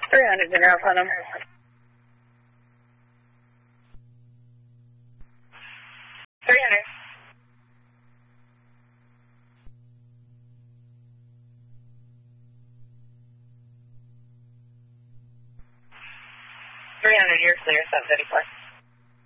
300 to verify them. 300. You're clear, 734.